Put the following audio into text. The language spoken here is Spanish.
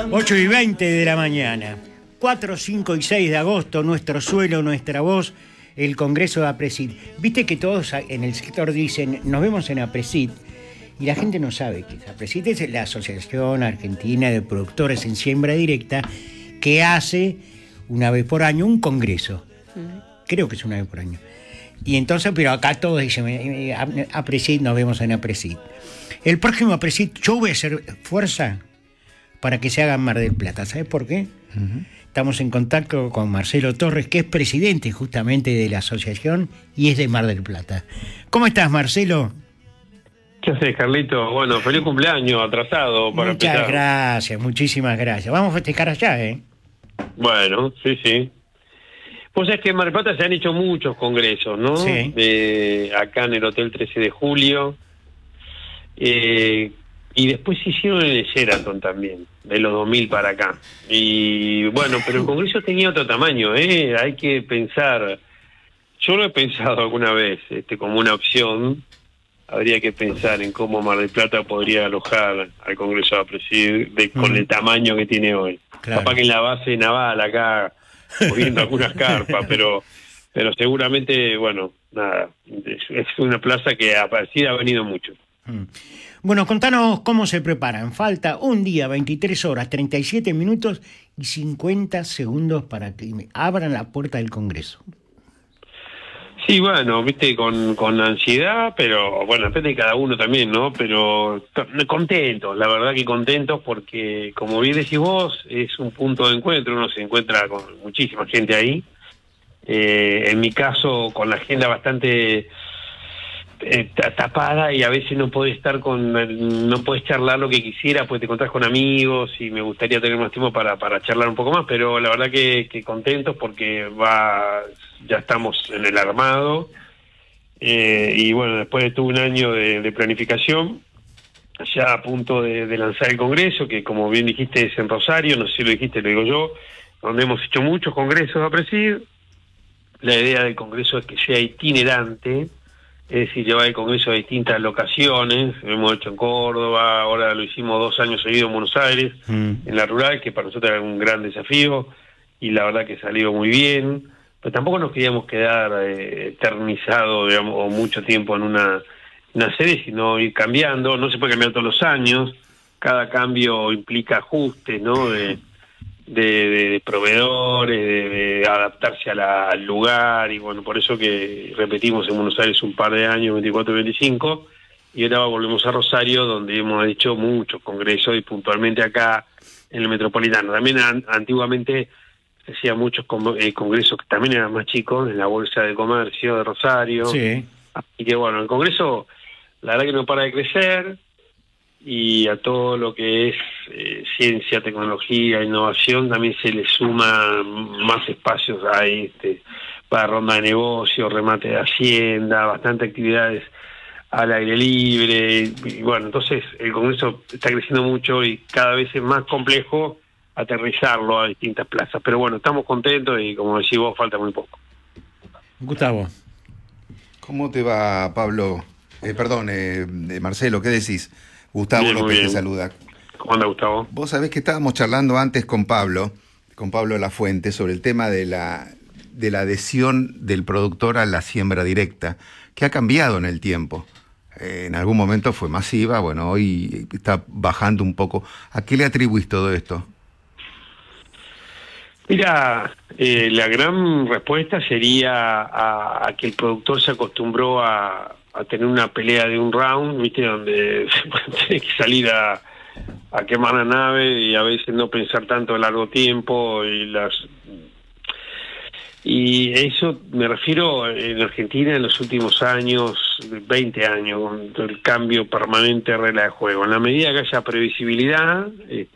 8:20 de la mañana, 4, 5 y 6 de agosto, nuestro suelo, nuestra voz, el Congreso de APRESID. Viste que todos en el sector dicen, nos vemos en APRESID, y la gente no sabe qué es APRESID. Es la Asociación Argentina de Productores en Siembra Directa, que hace una vez por año un congreso. Creo que es una vez por año. Y entonces, pero acá todos dicen, APRESID, nos vemos en APRESID. El próximo APRESID, yo voy a hacer fuerza para que se haga en Mar del Plata. ¿Sabes por qué? Estamos en contacto con Marcelo Torres, que es presidente justamente de la asociación y es de Mar del Plata. ¿Cómo estás, Marcelo? ¿Qué haces, Carlito? Bueno, feliz cumpleaños atrasado para Muchas empezar. gracias, muchísimas gracias. Vamos a festejar allá, ¿eh? Bueno, sí. Pues es que en Mar del Plata se han hecho muchos congresos, ¿no? Sí. Acá en el Hotel 13 de Julio. Y después se hicieron en el Sheraton también, de los 2000 para acá. Y bueno, pero el congreso tenía otro tamaño, ¿eh? Hay que pensar. Yo lo he pensado alguna vez, como una opción. Habría que pensar en cómo Mar del Plata podría alojar al Congreso de APRESID con el tamaño que tiene hoy. Claro. Capaz que en la base naval acá, poniendo algunas carpas, pero seguramente, bueno, nada, es una plaza que a APRESID ha venido mucho. Bueno, contanos cómo se preparan. Falta un día, 23 horas, 37 minutos y 50 segundos para que abran la puerta del Congreso. Sí, bueno, viste, con ansiedad, pero bueno, depende de cada uno también, ¿no? Pero contentos, la verdad que contentos porque, como bien decís vos, es un punto de encuentro, uno se encuentra con muchísima gente ahí. En mi caso, con la agenda bastante tapada y a veces no podés no podés charlar lo que quisiera, pues te encontrás con amigos y me gustaría tener más tiempo para charlar un poco más, pero la verdad que contentos porque ya estamos en el armado y bueno, después de todo un año de planificación, ya a punto de lanzar el congreso, que como bien dijiste es en Rosario, no sé si lo dijiste, lo digo yo, donde hemos hecho muchos congresos a APRESID. La idea del congreso es que sea itinerante, es decir, llevar el congreso a distintas locaciones. Lo hemos hecho en Córdoba, ahora lo hicimos 2 años seguidos en Buenos Aires, en la rural, que para nosotros era un gran desafío, y la verdad que salió muy bien, pero tampoco nos queríamos quedar eternizados, digamos, o mucho tiempo en una sede, sino ir cambiando. No se puede cambiar todos los años, cada cambio implica ajustes, ¿no? De proveedores, de adaptarse al lugar, y bueno, por eso que repetimos en Buenos Aires un par de años, 24 y 25, y ahora volvemos a Rosario, donde hemos hecho muchos congresos, y puntualmente acá en el Metropolitano. También antiguamente se hacían muchos congresos que también eran más chicos, en la Bolsa de Comercio de Rosario. Sí. Así que bueno, el congreso, la verdad que no para de crecer, y a todo lo que es ciencia, tecnología, innovación también se le suma más espacios ahí, para ronda de negocios, remate de hacienda, bastante actividades al aire libre, y bueno, entonces el Congreso está creciendo mucho y cada vez es más complejo aterrizarlo a distintas plazas, pero bueno, estamos contentos y como decís vos, falta muy poco. Gustavo. ¿Cómo te va, Pablo? Marcelo, ¿qué decís? Gustavo Bien, López te bien. saluda. ¿Cómo anda, Gustavo? Vos sabés que estábamos charlando antes con Pablo Lafuente, sobre el tema de la adhesión del productor a la siembra directa, que ha cambiado en el tiempo. En algún momento fue masiva, bueno, hoy está bajando un poco. ¿A qué le atribuís todo esto? Mira, la gran respuesta sería a que el productor se acostumbró a tener una pelea de un round, ¿viste? Donde tiene que salir a quemar la nave y a veces no pensar tanto a largo tiempo y eso me refiero en Argentina en los últimos años, 20 años, con el cambio permanente de regla de juego. En la medida que haya previsibilidad,